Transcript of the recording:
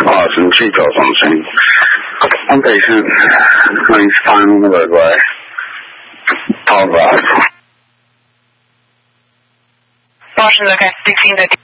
神祈求眾生。I'm patient. My spine on the roadway. All right. Marshall, okay, 16